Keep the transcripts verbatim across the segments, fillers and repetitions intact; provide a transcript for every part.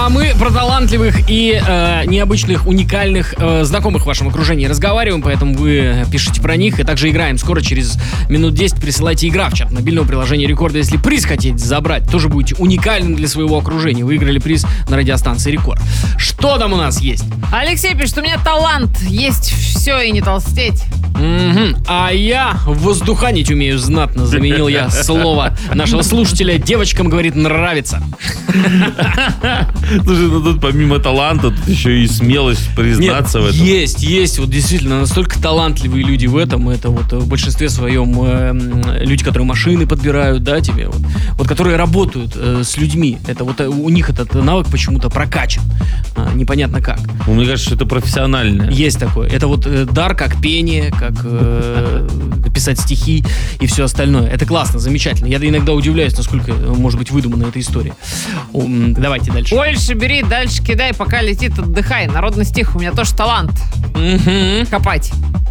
А мы про талантливых и э, необычных, уникальных э, знакомых в вашем окружении разговариваем, поэтому вы пишите про них и также играем. Скоро, через минут десять, присылайте игра в чат мобильного приложения Рекорда. Если приз хотите забрать, тоже будете уникальным для своего окружения. Выиграли приз на радиостанции Рекорд. Что там у нас есть? Алексей пишет, у меня талант, есть все и не толстеть. Угу. А я воздуханить умею знатно, заменил я слово нашего слушателя. Девочкам, говорит, нравится. Слушай, ну тут помимо таланта, тут еще и смелость признаться Нет, в этом. Есть, есть, вот действительно, настолько талантливые люди в этом. Это вот в большинстве своем э, люди, которые машины подбирают, да, тебе, вот, вот которые работают э, с людьми. Это вот у них этот навык почему-то прокачан. А, непонятно как. Ну, мне кажется, что это профессиональное. Есть такое. Это вот э, дар, как пение, как э, писать стихи и все остальное. Это классно, замечательно. Я иногда удивляюсь, насколько может быть выдумана эта история. Давайте дальше. Больше бери, дальше кидай, пока летит, отдыхай. Народный стих, у меня тоже талант. Угу. Копать.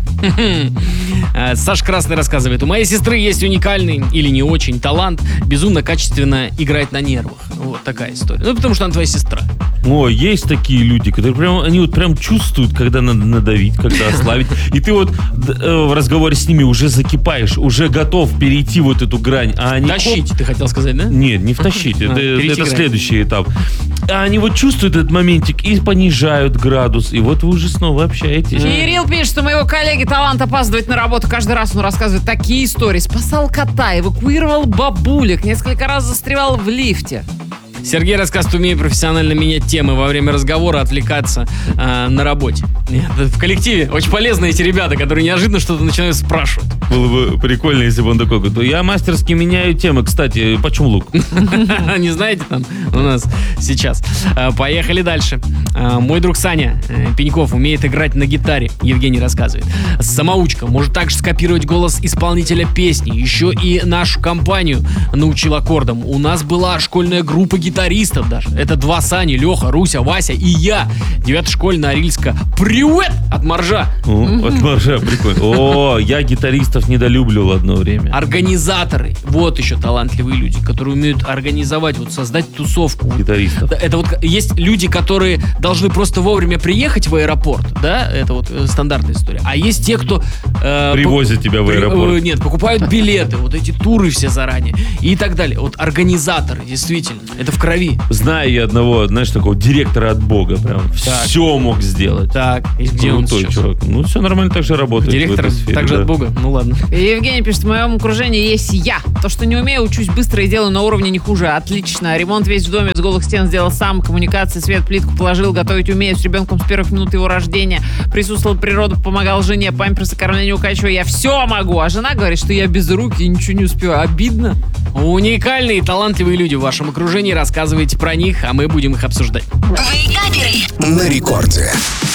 Саша Красный рассказывает: у моей сестры есть уникальный или не очень талант безумно качественно играть на нервах. Вот такая история. Ну, потому что она твоя сестра. О, есть такие люди, которые прям, они вот прям чувствуют, когда надо надавить, когда ослабить. И ты вот э, в разговоре с ними уже закипаешь, уже готов перейти вот эту грань. А они Тащить, хоп, ты хотел сказать, да? Нет, не втащить, это, это грань. следующий этап. А они вот чувствуют этот моментик и понижают градус, и вот вы уже снова общаетесь. Кирилл пишет, что у моего коллеги талант опаздывать на работу. Каждый раз он рассказывает такие истории. Спасал кота, эвакуировал бабулек, несколько раз застревал в лифте. Сергей рассказывает, умею профессионально менять темы во время разговора, отвлекаться э, на работе. Нет, в коллективе очень полезны эти ребята, которые неожиданно что-то начинают спрашивать. Было бы прикольно, если бы он такой говорит: я мастерски меняю темы. Кстати, почем лук? Не знаете там у нас сейчас? Поехали дальше. Мой друг Саня Пеньков умеет играть на гитаре, Евгений рассказывает. Самоучка, может также скопировать голос исполнителя песни. Еще и нашу компанию научил аккордам. У нас была школьная группа гитаристов даже. Это два Сани, Леха, Руся, Вася и я. Девятая школа Норильска. Привет от Моржа. О, от Моржа, прикольно. О, я гитаристов недолюбливал одно время. Организаторы. Вот еще талантливые люди, которые умеют организовать, вот создать тусовку. Гитаристов. Это вот есть люди, которые должны просто вовремя приехать в аэропорт, да, это вот э, стандартная история. А есть те, кто... Э, Привозят по- тебя в при- аэропорт. э, нет, покупают билеты, вот эти туры все заранее и так далее. Вот организаторы, действительно, это в крови. Знаю я одного, знаешь, такого директора от бога, прям Так. все мог сделать. Так, и где он Крутой сейчас? чувак. Ну, все нормально так же работает. Директор в этой сфере, также да. от Бога? Ну ладно. Евгений пишет, в моем окружении есть я. То, что не умею, учусь быстро и делаю на уровне не хуже. Отлично. Ремонт весь в доме с голых стен сделал сам. Коммуникации, свет, плитку положил. Готовить умею с ребенком с первых минут его рождения. Присутствовал природу, помогал жене. Памперсы, кормление укачиваю. Я все могу. А жена говорит, что я без руки и ничего не успеваю. Обидно. Уникальные и талантливые люди в вашем окружении. Рассказывайте про них, а мы будем их обсуждать. На рекорде.